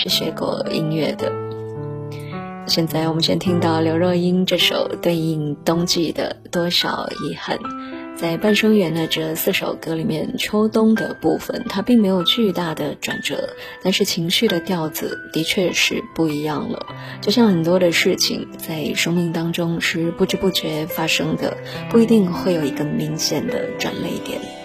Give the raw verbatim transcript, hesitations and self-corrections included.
是学过音乐的。现在我们先听到刘若英这首对应冬季的多少遗憾。在半生缘的这四首歌里面，秋冬的部分它并没有巨大的转折，但是情绪的调子的确是不一样了。就像很多的事情在生命当中是不知不觉发生的，不一定会有一个明显的转捩点。